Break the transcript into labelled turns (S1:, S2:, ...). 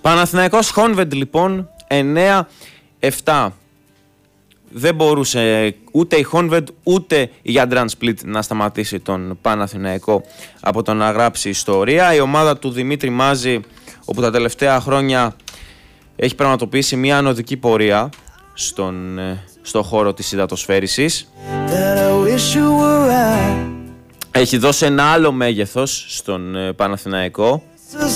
S1: Παναθηναϊκός Χόνβεντ λοιπόν 9-7. Δεν μπορούσε ούτε η Χόνβεντ ούτε η Jadran Split να σταματήσει τον Παναθηναϊκό από το να γράψει ιστορία. Η ομάδα του Δημήτρη Μάζη, όπου τα τελευταία χρόνια έχει πραγματοποιήσει μια ανωδική πορεία στο χώρο της υδατοσφαίρισης, έχει δώσει ένα άλλο μέγεθος στον Παναθηναϊκό.